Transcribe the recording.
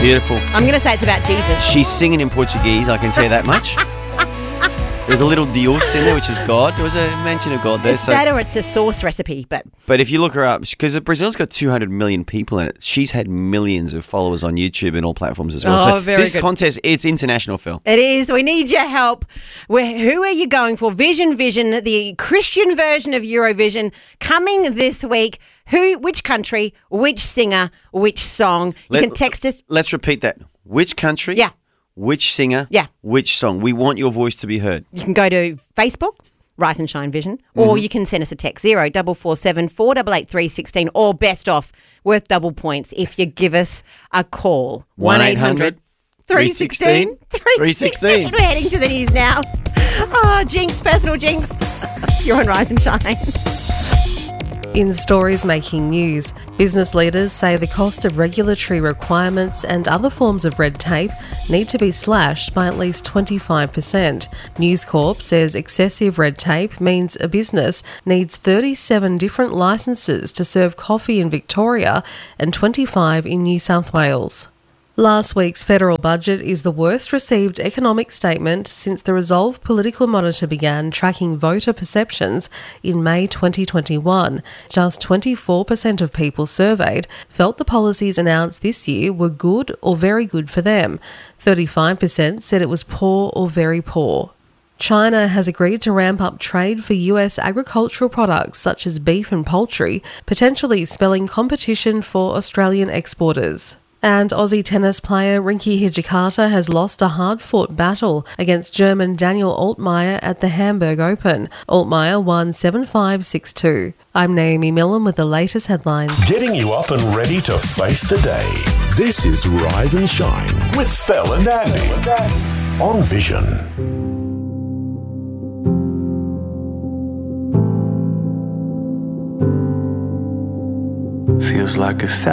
Beautiful. I'm going to say it's about Jesus. She's singing in Portuguese, I can tell you that much. There's a little Dios in there, which is God. There was a mention of God there. It's that or it's a sauce recipe, but if you look her up, because Brazil's got 200 million people in it, she's had millions of followers on YouTube and all platforms as well. Oh, so very this good. contest, it's international, Phil. it is. We need your help. Who are you going for? Vision, the Christian version of Eurovision, coming this week. Which country, which singer, which song? You can text us. Let's repeat that. Which country? Yeah. Which singer? Yeah. Which song? We want your voice to be heard. You can go to Facebook, Rise and Shine Vision, or you can send us a text 0447 488 316, or best off, worth double points if you give us a call. 1-800 316 316. We're heading to the news now. Oh, jinx, personal jinx. You're on Rise and Shine. In stories making news, business leaders say the cost of regulatory requirements and other forms of red tape need to be slashed by at least 25%. News Corp says excessive red tape means a business needs 37 different licences to serve coffee in Victoria and 25 in New South Wales. Last week's federal budget is the worst received economic statement since the Resolve Political Monitor began tracking voter perceptions in May 2021. Just 24% of people surveyed felt the policies announced this year were good or very good for them. 35% said it was poor or very poor. China has agreed to ramp up trade for US agricultural products such as beef and poultry, potentially spelling competition for Australian exporters. And Aussie tennis player Rinky Hijikata has lost a hard-fought battle against German Daniel Altmaier at the Hamburg Open. Altmaier won 7-5, 6-2. I'm Naomi Millen with the latest headlines. Getting you up and ready to face the day. This is Rise and Shine with Fel and Andy on Vision. Feels like 1,000